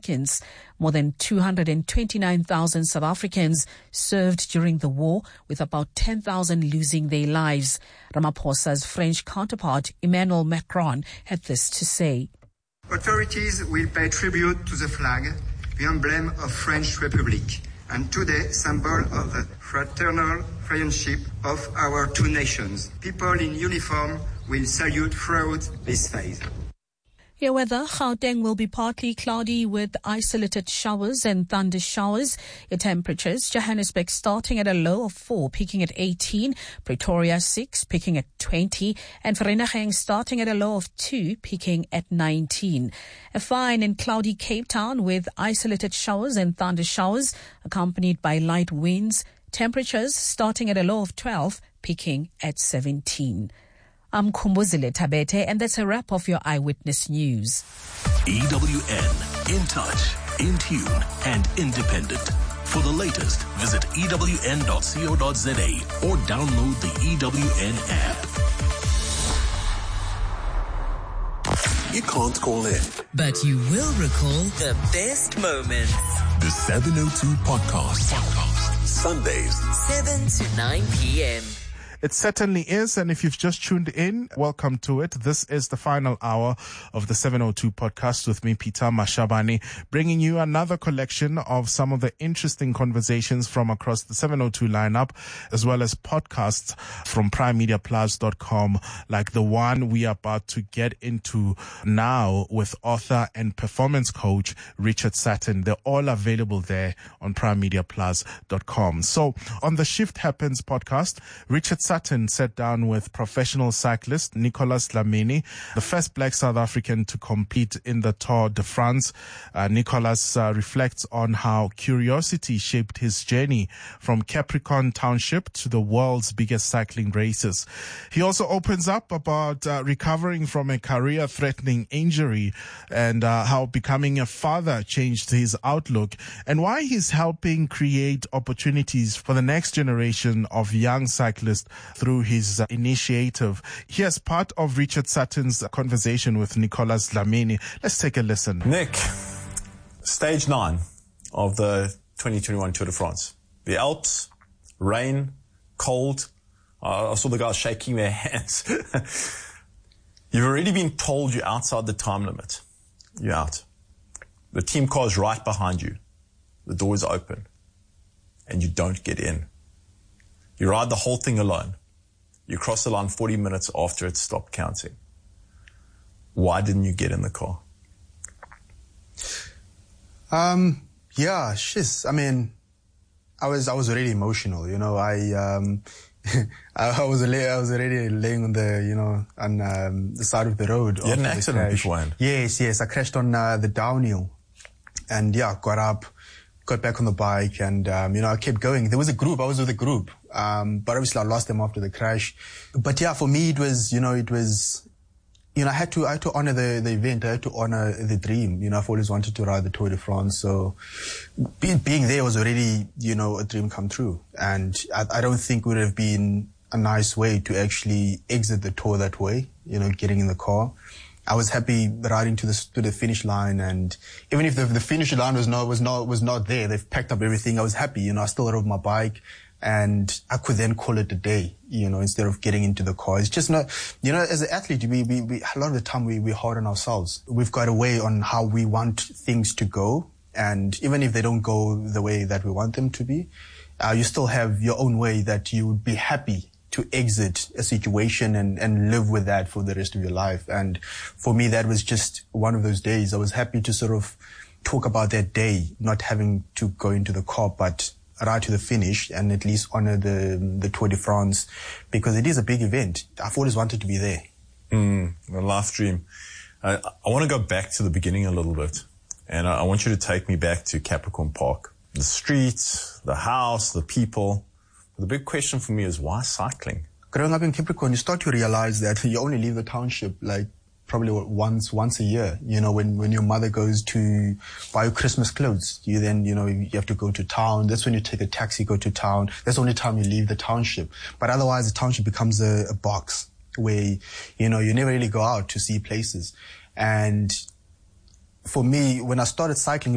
Africans. More than 229,000 South Africans served during the war, with about 10,000 losing their lives. Ramaphosa's French counterpart, Emmanuel Macron, had this to say. Authorities will pay tribute to the flag, the emblem of French Republic, and today symbol of the fraternal friendship of our two nations. People in uniform will salute throughout this phase. Your weather, Gauteng will be partly cloudy with isolated showers and thunder showers. Your temperatures, Johannesburg starting at a low of 4, peaking at 18. Pretoria 6, peaking at 20. And Vereeniging starting at a low of 2, peaking at 19. A fine and cloudy Cape Town with isolated showers and thunder showers, accompanied by light winds. Temperatures starting at a low of 12, peaking at 17. I'm Kumbuzile Tabete, and that's a wrap of your Eyewitness News. EWN, in touch, in tune, and independent. For the latest, visit ewn.co.za or download the EWN app. You can't call in, but you will recall the best moments. The 702 Podcast. Sundays, 7 to 9 p.m. It certainly is, and if you've just tuned in, welcome to it. This is the final hour of the 702 Podcast with me, Peter Mashabane, bringing you another collection of some of the interesting conversations from across the 702 lineup, as well as podcasts from primemediaplus.com, like the one we are about to get into now with author and performance coach Richard Sutton. They're all available there on primemediaplus.com. So on the Shift Happens podcast, Richard Sutton sat down with professional cyclist Nicolas Dlamini, the first black South African to compete in the Tour de France. Nicolas reflects on how curiosity shaped his journey from Capricorn Township to the world's biggest cycling races. He also opens up about recovering from a career-threatening injury and how becoming a father changed his outlook, and why he's helping create opportunities for the next generation of young cyclists through his initiative. Here's part of Richard Sutton's conversation with Nicolas Dlamini. Let's take a listen. Nick, stage 9 of the 2021 Tour de France. The Alps, rain, cold. I saw the guys shaking their hands. You've already been told you're outside the time limit. You're out. The team car is right behind you. The door is open. And you don't get in. You ride the whole thing alone. You cross the line 40 minutes after it stopped counting. Why didn't you get in the car? Yeah, shiz. I mean, I was already emotional, you know. I was already laying on the side of the road. You had an accident beforehand? Yes. I crashed on the downhill, and got up, got back on the bike, and I kept going. There was a group. I was with a group, but obviously I lost them after the crash. But yeah, for me it was I had to honor the event. I had to honor the dream. I've always wanted to ride the Tour de France, so being there was already a dream come true. And I don't think it would have been a nice way to actually exit the tour that way. Getting in the car. I was happy riding to the finish line, and even if the finish line was not there, they've packed up everything. I was happy, I still rode my bike, and I could then call it a day, instead of getting into the car. It's just not, as an athlete, we a lot of the time we're hard on ourselves. We've got a way on how we want things to go, and even if they don't go the way that we want them to be, you still have your own way that you would be happy to exit a situation and live with that for the rest of your life. And for me, that was just one of those days. I was happy to sort of talk about that day, not having to go into the car, but ride to the finish and at least honor the Tour de France, because it is a big event. I've always wanted to be there. A life dream. I want to go back to the beginning a little bit, and I want you to take me back to Capricorn Park. The streets, the house, the people. The big question for me is, why cycling? Growing up in Capricorn, you start to realize that you only leave the township like probably once a year. When your mother goes to buy your Christmas clothes, you then, you have to go to town. That's when you take a taxi, go to town. That's the only time you leave the township. But otherwise, the township becomes a box where, you never really go out to see places. And for me, when I started cycling,